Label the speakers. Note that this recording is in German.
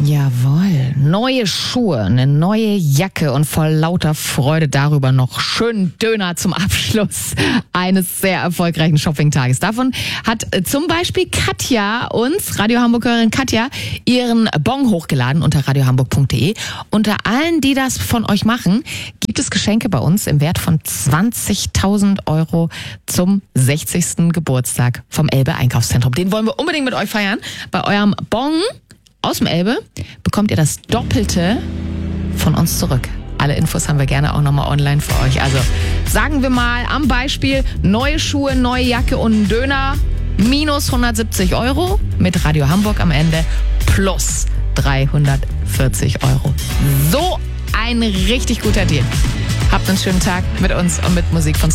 Speaker 1: Jawohl, neue Schuhe, eine neue Jacke und vor lauter Freude darüber noch schönen Döner zum Abschluss eines sehr erfolgreichen Shoppingtages. Davon hat zum Beispiel Katja uns, Radio Hamburgerin Katja, ihren Bon hochgeladen unter radiohamburg.de. Unter allen, die das von euch machen, gibt es Geschenke bei uns im Wert von 20.000 € zum 60. Geburtstag vom Elbe Einkaufszentrum. Den wollen wir unbedingt mit euch feiern. Bei eurem Bon aus dem Elbe bekommt ihr das Doppelte von uns zurück. Alle Infos haben wir gerne auch nochmal online für euch. Also sagen wir mal am Beispiel neue Schuhe, neue Jacke und ein Döner minus 170 € mit Radio Hamburg am Ende plus 340 €. So ein richtig guter Deal. Habt einen schönen Tag mit uns und mit Musik von